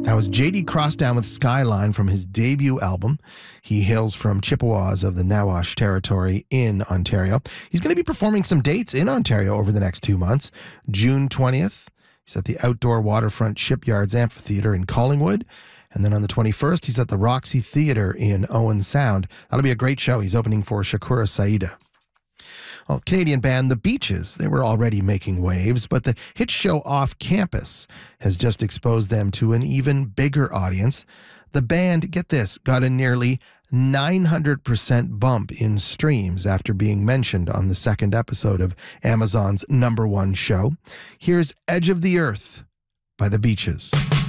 That was J.D. Crosstown with Skyline from his debut album. He hails from Chippewas of the Nawash Territory in Ontario. He's going to be performing some dates in Ontario over the next 2 months. June 20th, he's at the Outdoor Waterfront Shipyards Amphitheatre in Collingwood. And then on the 21st, he's at the Roxy Theatre in Owen Sound. That'll be a great show. He's opening for Shakura Saida. Well, Canadian band The Beaches, they were already making waves, but the hit show Off Campus has just exposed them to an even bigger audience. The band, get this, got a nearly 900% bump in streams after being mentioned on the second episode of Amazon's #1 show. Here's Edge of the Earth by The Beaches.